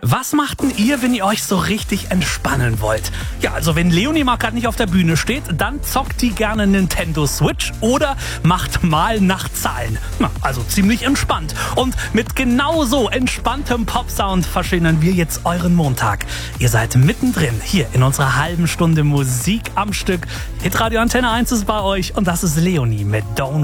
Was macht denn ihr, wenn ihr euch so richtig entspannen wollt? Ja, also wenn Leonie mal gerade nicht auf der Bühne steht, dann zockt die gerne Nintendo Switch oder macht mal nach Zahlen. Na, also ziemlich entspannt. Und mit genau so entspanntem Popsound verschönern wir jetzt euren Montag. Ihr seid mittendrin hier in unserer halben Stunde Musik am Stück. Hitradio Antenne 1 ist bei euch und das ist Leonie mit Don't